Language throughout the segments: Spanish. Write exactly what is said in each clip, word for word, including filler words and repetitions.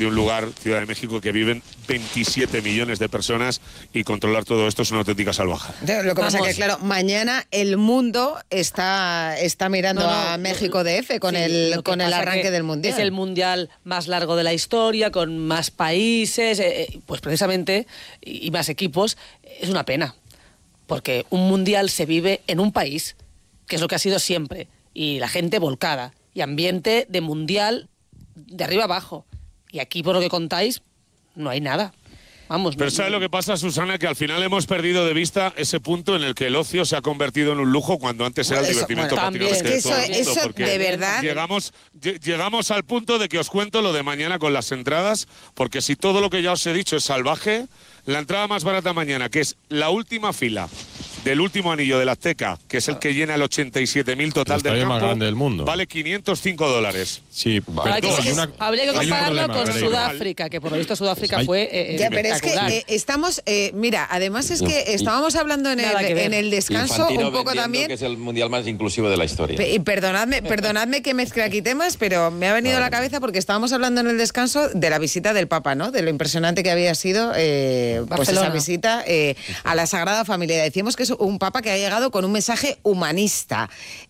de un lugar, Ciudad de México, que viven veintisiete millones de personas y controlar todo esto es una auténtica salvajada. Lo que pasa es que, claro, mañana el mundo está, está mirando no, no, a México D F con sí, el, con el arranque del Mundial. Es el Mundial más largo de la historia, con más países, eh, pues precisamente, y, y más equipos. Es una pena, porque un Mundial se vive en un país, que es lo que ha sido siempre, y la gente volcada, y ambiente de Mundial de arriba abajo. Y aquí, por lo que contáis, no hay nada. Vamos. Pero no, ¿sabes no. lo que pasa, Susana? Que al final hemos perdido de vista ese punto en el que el ocio se ha convertido en un lujo cuando antes era bueno, el divertimento bueno, prácticamente es que de todo eso, el mundo. eso Porque de verdad... Llegamos, llegamos al punto de que os cuento lo de mañana con las entradas, porque si todo lo que ya os he dicho es salvaje, la entrada más barata mañana, que es la última fila del último anillo del Azteca, que es el que llena el ochenta y siete mil total del campo, más grande del mundo. Vale quinientos cinco dólares. Sí, vale, pero es que una, habría que compararlo con problema, Sudáfrica, que por lo visto Sudáfrica hay, fue eh, ya, pero es que eh, estamos, eh, mira, además es que estábamos hablando en el, en el descanso Infantino un poco también, que es el mundial más inclusivo de la historia. Y perdonadme, perdonadme que mezcle aquí temas, pero me ha venido vale. a la cabeza porque estábamos hablando en el descanso de la visita del Papa, ¿no? De lo impresionante que había sido eh, pues esa visita eh, a la Sagrada Familia. Decíamos que es un Papa que ha llegado con un mensaje humanista.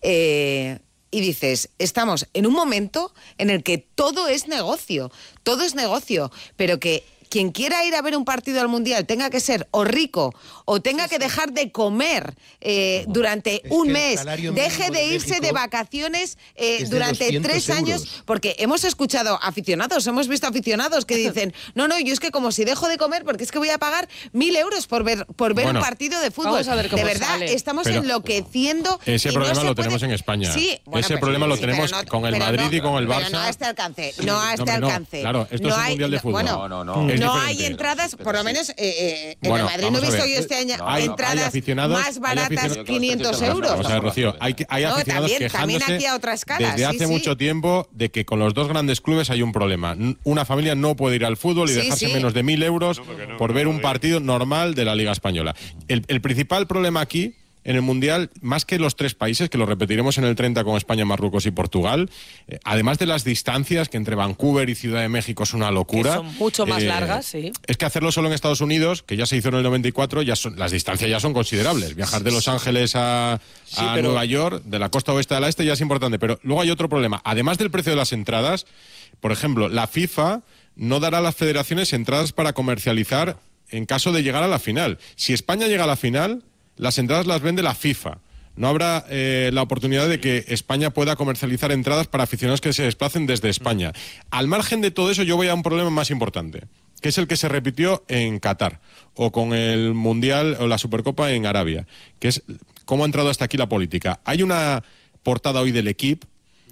Eh, y dices, estamos en un momento en el que todo es negocio, todo es negocio, pero que quien quiera ir a ver un partido al Mundial tenga que ser o rico o tenga que dejar de comer eh, durante un mes, deje de irse de vacaciones eh, durante tres años, porque hemos escuchado aficionados, hemos visto aficionados que dicen, no, no, yo es que como si dejo de comer porque es que voy a pagar mil euros por ver por ver bueno, un partido de fútbol. Vamos a ver cómo de verdad, sale. estamos pero enloqueciendo. Ese y problema no lo puede... tenemos en España. Sí, bueno, ese pero, problema lo sí, tenemos no, con el Madrid no, y con el Barça. Pero no a este alcance, no a este no, no, alcance. Claro, esto no es un hay, mundial de fútbol. No, no, no. Es no diferente. hay entradas, por lo menos eh, eh, en bueno, el Madrid no he visto yo este año hay, entradas hay más baratas, quinientos euros. O sea, Rocío, hay, hay no, aficionados también, también quejándose aquí a otra escala, desde sí, hace sí. mucho tiempo de que con los dos grandes clubes hay un problema. Una familia no puede ir al fútbol y sí, dejarse sí. menos de mil euros no, no, por ver un partido normal de la Liga Española. El, el principal problema aquí en el Mundial, más que los tres países, que lo repetiremos en el treinta con España, Marruecos y Portugal, eh, además de las distancias, que entre Vancouver y Ciudad de México es una locura. Que son mucho más eh, largas, sí. Es que hacerlo solo en Estados Unidos, que ya se hizo en el noventa y cuatro, ya son, las distancias ya son considerables. Viajar de Los Ángeles a, sí, a pero... Nueva York, de la costa oeste a la este, ya es importante. Pero luego hay otro problema. Además del precio de las entradas, por ejemplo, la FIFA no dará a las federaciones entradas para comercializar en caso de llegar a la final. Si España llega a la final, las entradas las vende la FIFA. No habrá eh, la oportunidad de que España pueda comercializar entradas para aficionados que se desplacen desde España. Al margen de todo eso, yo voy a un problema más importante, que es el que se repitió en Qatar, o con el Mundial o la Supercopa en Arabia, que es cómo ha entrado hasta aquí la política. Hay una portada hoy del Equipo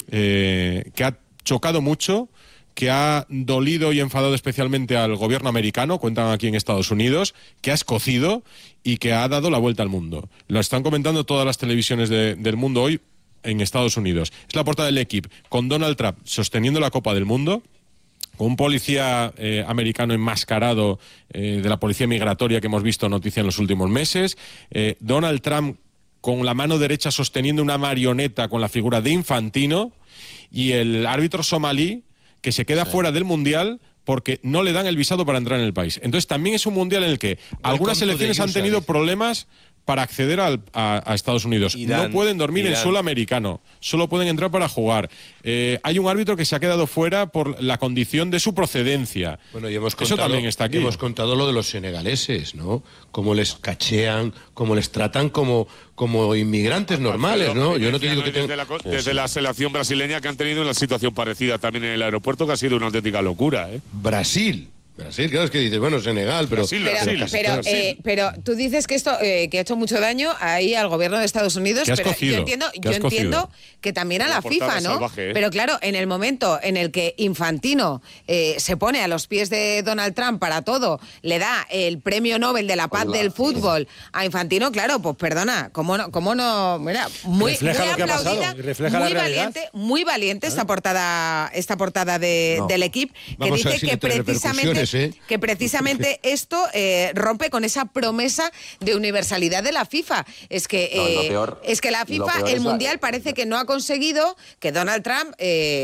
eh, que ha chocado mucho, que ha dolido y enfadado especialmente al gobierno americano, cuentan aquí en Estados Unidos, que ha escocido y que ha dado la vuelta al mundo. Lo están comentando todas las televisiones de, del mundo hoy en Estados Unidos. Es la portada del Equipo, con Donald Trump sosteniendo la Copa del Mundo, con un policía eh, americano enmascarado eh, de la policía migratoria que hemos visto noticia en los últimos meses, eh, Donald Trump con la mano derecha sosteniendo una marioneta con la figura de Infantino, y el árbitro somalí que se queda sí. fuera del Mundial porque no le dan el visado para entrar en el país. Entonces también es un Mundial en el que algunas selecciones han tenido problemas para acceder al, a, a Estados Unidos. Irán, no pueden dormir Irán. en suelo americano, solo pueden entrar para jugar. Eh, hay un árbitro que se ha quedado fuera por la condición de su procedencia. Bueno, y hemos contado, eso también está aquí. Hemos contado lo de los senegaleses, ¿no? Cómo les cachean, cómo les tratan como, como inmigrantes normales, ¿no? Yo no te digo que desde, te... la, desde la selección brasileña, que han tenido una situación parecida también en el aeropuerto, que ha sido una auténtica locura, ¿eh? Brasil. Brasil, claro, es que dices, bueno, Senegal, pero... Brasil, pero, Brasil, pero, Brasil. Eh, pero tú dices que esto eh, que ha hecho mucho daño ahí al gobierno de Estados Unidos, pero yo entiendo, yo entiendo que también a la FIFA, ¿no? Salvaje, ¿eh? Pero claro, en el momento en el que Infantino eh, se pone a los pies de Donald Trump para todo, le da el premio Nobel de la Paz Hola. del fútbol a Infantino, claro, pues perdona, ¿cómo no? Cómo no mira, muy, refleja muy lo que aplaudida, ha pasado y refleja muy la realidad. valiente, muy valiente esta portada, esta portada de, no. del Equipo, que Vamos dice que precisamente, ¿eh? que precisamente esto eh, rompe con esa promesa de universalidad de la FIFA. Es que, eh, no, peor, es que la FIFA, el Mundial, la... parece que no ha conseguido que Donald Trump... Eh,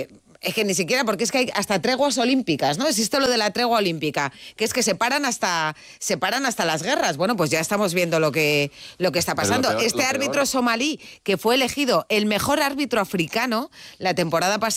Es que ni siquiera, porque es que hay hasta treguas olímpicas, ¿no? Existe lo de la tregua olímpica, que es que se paran hasta, se paran hasta las guerras. Bueno, pues ya estamos viendo lo que, lo que está pasando. Peor, este árbitro somalí, que fue elegido el mejor árbitro africano la temporada pasada,